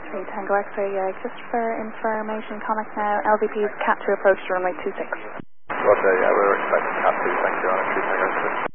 3 Tango X-ray, just for information, Connacht now, LVP's Cat 2 approach to runway 26. Roger, yeah, we're expecting Cat 2, thank you, on 3 Tango X-ray.